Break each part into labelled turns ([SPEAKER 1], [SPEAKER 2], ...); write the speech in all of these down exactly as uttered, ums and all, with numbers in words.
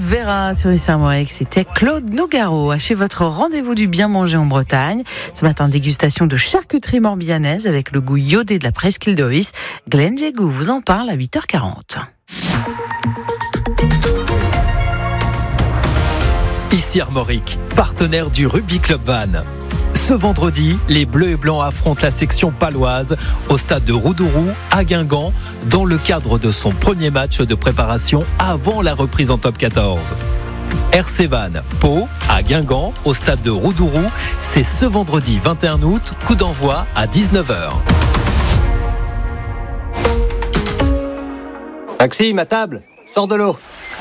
[SPEAKER 1] Vera sur I C Armorique. C'était Claude Nougaro. Achetez votre rendez-vous du bien manger en Bretagne. Ce matin, dégustation de charcuterie morbihanaise avec le goût iodé de la presqu'île de Rhuys. Glenn Jégou vous en parle à huit heures quarante.
[SPEAKER 2] I C Armorique, partenaire du Rugby Club Vannes. Ce vendredi, les Bleus et Blancs affrontent la section paloise au stade de Roudourou à Guingamp dans le cadre de son premier match de préparation avant la reprise en top quatorze. R C Vannes, Pau, à Guingamp, au stade de Roudourou, c'est ce vendredi vingt et un août, coup d'envoi à dix-neuf heures.
[SPEAKER 3] Maxime, à table, sors de l'eau.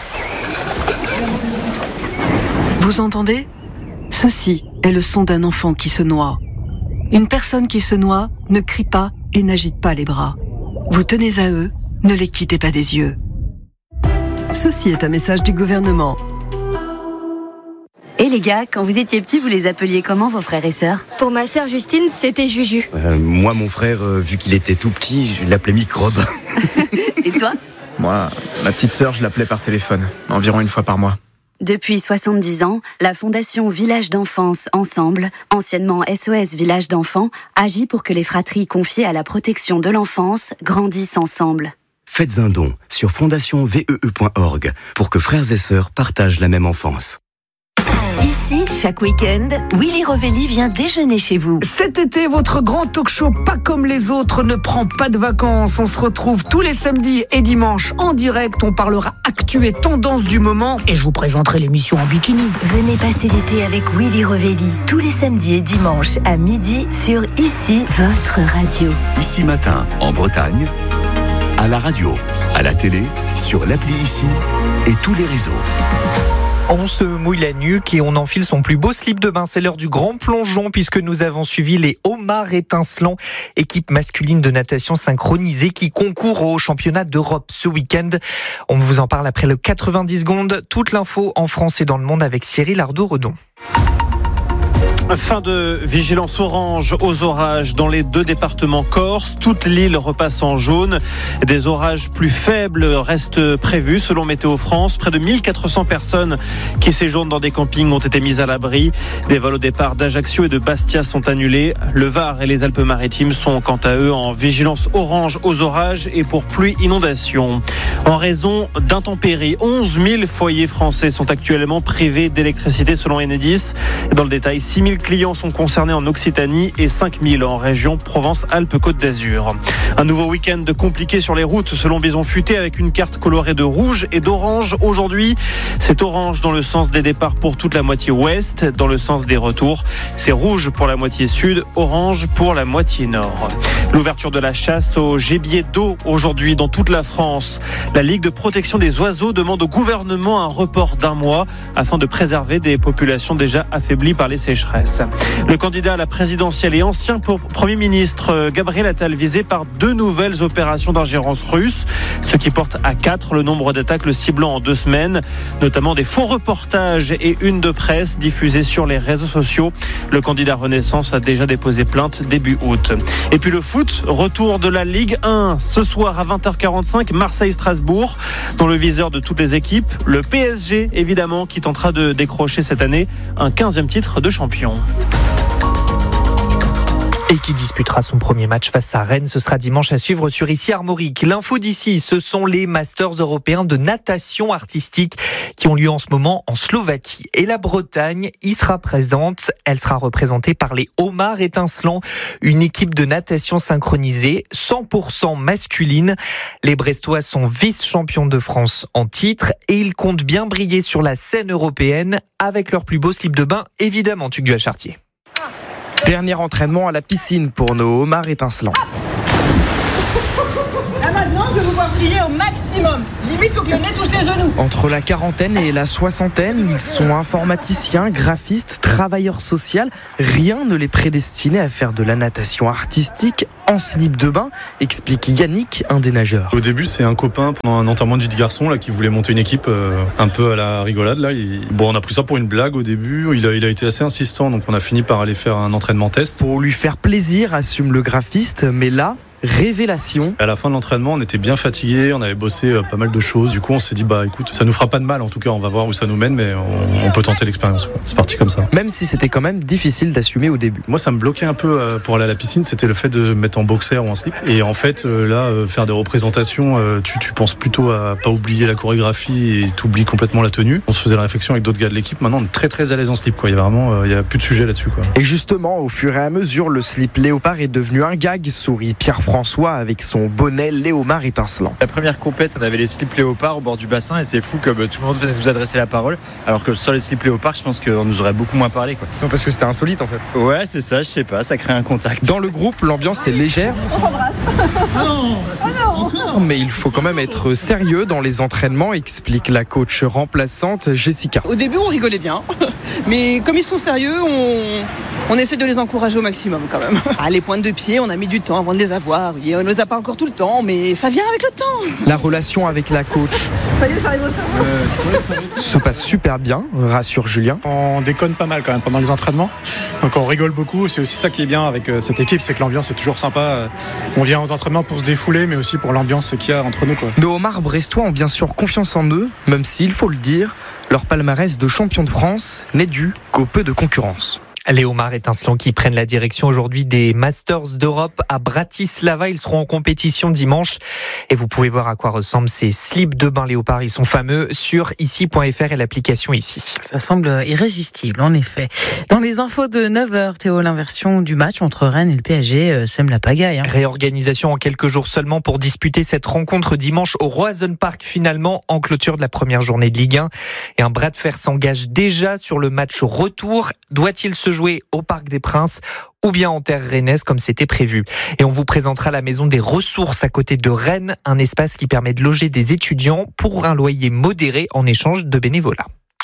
[SPEAKER 4] Vous entendez ? Ceci est le son d'un enfant qui se noie. Une personne qui se noie ne crie pas et n'agite pas les bras. Vous tenez à eux, ne les quittez pas des yeux. Ceci est un message du gouvernement.
[SPEAKER 5] Et les gars, quand vous étiez petits, vous les appeliez comment vos frères et sœurs ?
[SPEAKER 6] Pour ma sœur Justine, c'était Juju.
[SPEAKER 7] Euh, moi, mon frère, euh, vu qu'il était tout petit, je l'appelais Microbe.
[SPEAKER 5] Et toi ?
[SPEAKER 8] Moi, ma petite sœur, je l'appelais par téléphone, environ une fois par mois.
[SPEAKER 5] Depuis soixante-dix ans, la Fondation Village d'Enfance Ensemble, anciennement S O S Village d'Enfants, agit pour que les fratries confiées à la protection de l'enfance grandissent ensemble.
[SPEAKER 7] Faites un don sur fondation v e e point org pour que frères et sœurs partagent la même enfance.
[SPEAKER 9] Ici, chaque week-end, Willy Rovelli vient déjeuner chez vous.
[SPEAKER 10] Cet été, votre grand talk show pas comme les autres ne prend pas de vacances. On se retrouve tous les samedis et dimanches en direct. On parlera actu et tendance du moment et je vous présenterai l'émission en bikini.
[SPEAKER 9] Venez passer l'été avec Willy Rovelli tous les samedis et dimanches à midi sur Ici, votre radio.
[SPEAKER 11] Ici matin, en Bretagne, à la radio, à la télé, sur l'appli Ici et tous les réseaux.
[SPEAKER 12] On se mouille la nuque et on enfile son plus beau slip de bain. C'est l'heure du grand plongeon puisque nous avons suivi les homards étincelants, équipe masculine de natation synchronisée qui concourt au championnat d'Europe ce week-end. On vous en parle après le quatre-vingt-dix secondes. Toute l'info en France et dans le monde avec Cyril Ardo-Redon.
[SPEAKER 13] Fin de vigilance orange aux orages dans les deux départements corse. Toute l'île repasse en jaune. Des orages plus faibles restent prévus selon Météo France. Près de mille quatre cents personnes qui séjournent dans des campings ont été mises à l'abri. Des vols au départ d'Ajaccio et de Bastia sont annulés. Le Var et les Alpes-Maritimes sont quant à eux en vigilance orange aux orages et pour pluie inondation. En raison d'intempéries, onze mille foyers français sont actuellement privés d'électricité selon Enedis. Dans le détail, six mille clients sont concernés en Occitanie et cinq mille en région Provence-Alpes-Côte d'Azur. Un nouveau week-end compliqué sur les routes selon Bison Futé avec une carte colorée de rouge et d'orange. Aujourd'hui, c'est orange dans le sens des départs pour toute la moitié ouest. Dans le sens des retours, c'est rouge pour la moitié sud, orange pour la moitié nord. L'ouverture de la chasse au gibier d'eau aujourd'hui dans toute la France. La Ligue de protection des oiseaux demande au gouvernement un report d'un mois afin de préserver des populations déjà affaiblies par les sécheresses. Le candidat à la présidentielle et ancien Premier ministre Gabriel Attal visé par deux nouvelles opérations d'ingérence russe, ce qui porte à quatre le nombre d'attaques le ciblant en deux semaines, notamment des faux reportages et une de presse diffusée sur les réseaux sociaux. Le candidat Renaissance a déjà déposé plainte début août. Et puis le foot, retour de la Ligue un ce soir à vingt heures quarante-cinq, Marseille-Strasbourg, dans le viseur de toutes les équipes. Le P S G, évidemment, qui tentera de décrocher cette année un quinzième titre de champion.
[SPEAKER 12] Et qui disputera son premier match face à Rennes. Ce sera dimanche à suivre sur Ici Armorique. L'info d'ici, ce sont les Masters européens de natation artistique qui ont lieu en ce moment en Slovaquie. Et la Bretagne y sera présente. Elle sera représentée par les homards étincelants, une équipe de natation synchronisée cent pour cent masculine. Les Brestois sont vice-champions de France en titre et ils comptent bien briller sur la scène européenne avec leur plus beau slip de bain, évidemment, Tugdual Chartier.
[SPEAKER 8] Dernier entraînement à la piscine pour nos homards étincelants.
[SPEAKER 14] Là maintenant, je vais vous voir prier au maximum. Limite, il faut que le nez touche les genoux.
[SPEAKER 8] Entre la quarantaine et la soixantaine, ils sont informaticiens, graphistes, travailleurs sociaux. Rien ne les prédestinait à faire de la natation artistique en slip de bain, explique Yannick, un des nageurs.
[SPEAKER 15] Au début, c'est un copain pendant un enterrement de vie de garçon là, qui voulait monter une équipe euh, un peu à la rigolade. Là. Il... Bon, on a pris ça pour une blague au début. Il a, il a été assez insistant, donc on a fini par aller faire un entraînement test.
[SPEAKER 8] Pour lui faire plaisir, assume le graphiste, mais là, révélation.
[SPEAKER 15] À la fin de l'entraînement, on était bien fatigués, on avait bossé euh, pas mal de choses. Du coup, on s'est dit, bah écoute, ça nous fera pas de mal. En tout cas, on va voir où ça nous mène, mais on, on peut tenter l'expérience. C'est parti comme ça.
[SPEAKER 8] Même si c'était quand même difficile d'assumer au début.
[SPEAKER 15] Moi, ça me bloquait un peu euh, pour aller à la piscine, c'était le fait de me mettre en boxer ou en slip. Et en fait, euh, là, euh, faire des représentations, euh, tu, tu penses plutôt à pas oublier la chorégraphie et t'oublies complètement la tenue. On se faisait la réflexion avec d'autres gars de l'équipe. Maintenant, on est très très à l'aise en slip, quoi. Il y a vraiment, euh, il y a plus de sujet là-dessus, quoi.
[SPEAKER 8] Et justement, au fur et à mesure, le slip léopard est devenu un gag, sourit Pierre-François avec son bonnet léopard étincelant.
[SPEAKER 16] La première compète, on avait les slips léopards au bord du bassin et c'est fou que bah, tout le monde venait nous adresser la parole, alors que sur les slips léopards, je pense qu'on nous aurait beaucoup moins parlé, quoi.
[SPEAKER 8] C'est parce que c'était insolite en fait.
[SPEAKER 16] Ouais, c'est ça, je sais pas, ça crée un contact.
[SPEAKER 8] Dans le groupe, l'ambiance est légère.
[SPEAKER 14] On s'embrasse. Non, oh non.
[SPEAKER 8] Mais il faut quand même être sérieux dans les entraînements, explique la coach remplaçante Jessica.
[SPEAKER 14] Au début, on rigolait bien, mais comme ils sont sérieux, on, on essaie de les encourager au maximum quand même. Ah, les pointes de pied, on a mis du temps avant de les avoir. Oui, on ne les a pas encore tout le temps, mais ça vient avec le temps.
[SPEAKER 8] La relation avec la coach
[SPEAKER 14] ça y est, ça arrive au cerveau.
[SPEAKER 8] Euh, se passe super bien, rassure Julien.
[SPEAKER 17] On déconne pas mal quand même pendant les entraînements, donc on rigole beaucoup. C'est aussi ça qui est bien avec cette équipe, c'est que l'ambiance est toujours sympa. On vient aux entraînements pour se défouler, mais aussi pour l'ambiance qu'il y a entre nous, quoi.
[SPEAKER 8] Nos homards brestois ont bien sûr confiance en eux, même s'il faut le dire, leur palmarès de champion de France n'est dû qu'au peu de concurrence.
[SPEAKER 12] Les homards étincelants qui prennent la direction aujourd'hui des Masters d'Europe à Bratislava. Ils seront en compétition dimanche. Et vous pouvez voir à quoi ressemblent ces slips de bain léopard. Ils sont fameux sur ici point f r et l'application ici.
[SPEAKER 1] Ça semble irrésistible, en effet. Dans les infos de neuf heures, Théo, l'inversion du match entre Rennes et le P S G euh, sème la pagaille. Hein.
[SPEAKER 12] Réorganisation en quelques jours seulement pour disputer cette rencontre dimanche au Roazhon Park, finalement en clôture de la première journée de Ligue un. Et un bras de fer s'engage déjà sur le match retour. Doit-il se jouer au Parc des Princes ou bien en terre rennaise comme c'était prévu. Et on vous présentera la maison des ressources à côté de Rennes, un espace qui permet de loger des étudiants pour un loyer modéré en échange de bénévolat.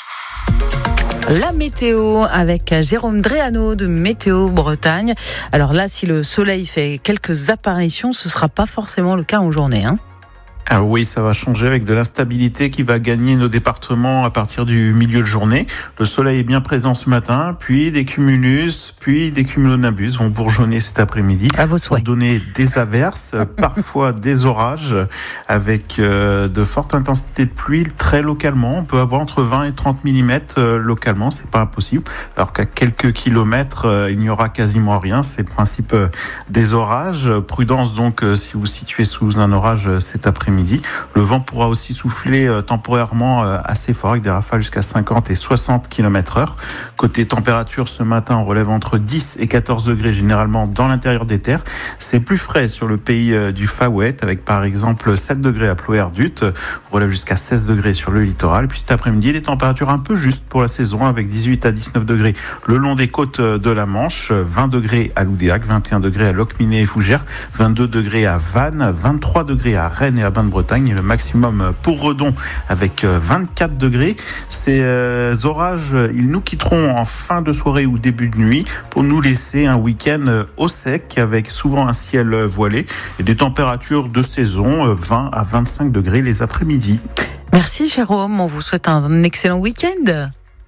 [SPEAKER 1] La météo avec Jérôme Dréano de Météo Bretagne. Alors là, si le soleil fait quelques apparitions, ce ne sera pas forcément le cas en journée, hein.
[SPEAKER 18] Ah oui, ça va changer avec de l'instabilité qui va gagner nos départements à partir du milieu de journée. Le soleil est bien présent ce matin, puis des cumulus, puis des cumulonimbus vont bourgeonner cet après-midi.
[SPEAKER 1] À vos souhaits.
[SPEAKER 18] Pour donner des averses, parfois des orages, avec euh, de fortes intensités de pluie très localement. On peut avoir entre vingt et trente millimètres euh, localement, c'est pas impossible. Alors qu'à quelques kilomètres, euh, il n'y aura quasiment rien. C'est le principe euh, des orages. Prudence donc euh, si vous vous situez sous un orage euh, cet après-midi. Midi. Le vent pourra aussi souffler euh, temporairement euh, assez fort avec des rafales jusqu'à cinquante et soixante kilomètres heure. Côté température, ce matin, on relève entre dix et quatorze degrés généralement dans l'intérieur des terres. C'est plus frais sur le pays euh, du Fawet avec par exemple sept degrés à Ploerdut. On relève jusqu'à seize degrés sur le littoral. Puis cet après-midi, des températures un peu justes pour la saison avec dix-huit à dix-neuf degrés le long des côtes de la Manche, vingt degrés à Loudéac, vingt et un degrés à Locminé et Fougères, vingt-deux degrés à Vannes, vingt-trois degrés à Rennes et à de Bretagne et le maximum pour Redon avec vingt-quatre degrés. Ces euh, orages, ils nous quitteront en fin de soirée ou début de nuit pour nous laisser un week-end au sec avec souvent un ciel voilé et des températures de saison vingt à vingt-cinq degrés les après-midi.
[SPEAKER 1] Merci Jérôme, on vous souhaite un excellent week-end.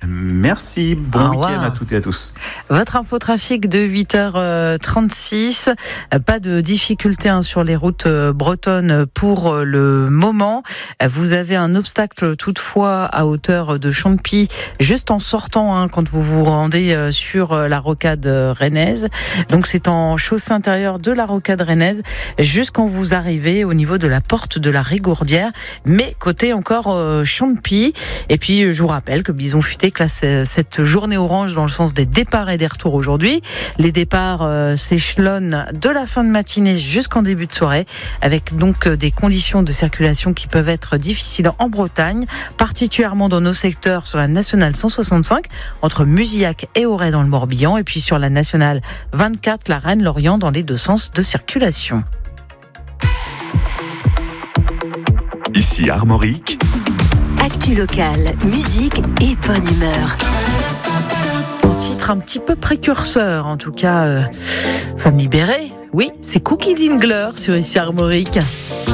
[SPEAKER 18] Merci, bon
[SPEAKER 1] Au
[SPEAKER 18] week-end
[SPEAKER 1] revoir.
[SPEAKER 18] à toutes et à tous.
[SPEAKER 1] Votre infotrafic de huit heures trente-six, pas de difficulté hein, sur les routes bretonnes pour le moment. Vous avez un obstacle toutefois à hauteur de Champy, juste en sortant hein, quand vous vous rendez sur la rocade rennaise. Donc c'est en chaussée intérieure de la rocade rennaise jusqu'en vous arrivez au niveau de la porte de la Rigourdière, mais côté encore euh, Champy. Et puis je vous rappelle que Bison Futé classe cette journée orange dans le sens des départs et des retours aujourd'hui. Les départs euh, s'échelonnent de la fin de matinée jusqu'en début de soirée, avec donc des conditions de circulation qui peuvent être difficiles en Bretagne, particulièrement dans nos secteurs sur la nationale cent soixante-cinq, entre Musillac et Auray dans le Morbihan, et puis sur la nationale vingt-quatre, la Rennes-Lorient dans les deux sens de circulation.
[SPEAKER 11] Ici Armorique.
[SPEAKER 9] Actu locale, musique et bonne humeur.
[SPEAKER 1] Un titre un petit peu précurseur, en tout cas, euh, Femme libérée. Oui, c'est Cookie Dingler sur Ici Armorique.